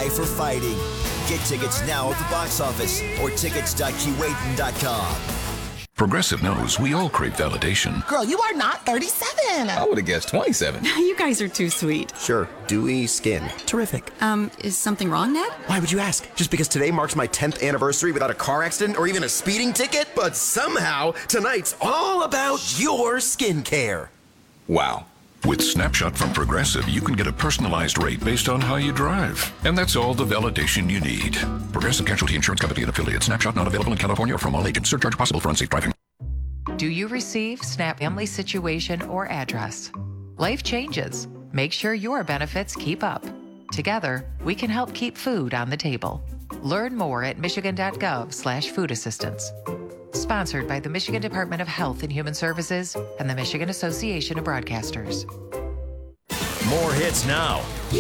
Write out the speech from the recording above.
die for fighting. Get tickets now at the box office or tickets.qwaitin.com. Progressive knows we all crave validation. Girl, you are not 37. I would have guessed 27. You guys are too sweet. Sure, dewy skin. Terrific. Is something wrong, Ned? Why would you ask? Just because today marks my 10th anniversary without a car accident or even a speeding ticket? But somehow, tonight's all about your skincare. Wow. With Snapshot from Progressive, you can get a personalized rate based on how you drive. And that's all the validation you need. Progressive Casualty Insurance Company and affiliates. Snapshot not available in California or from all agents. Surcharge possible for unsafe driving. Do you receive SNAP family situation or address? Life changes. Make sure your benefits keep up. Together, we can help keep food on the table. Learn more at michigan.gov/food assistance. Sponsored by the Michigan Department of Health and Human Services and the Michigan Association of Broadcasters. More hits now.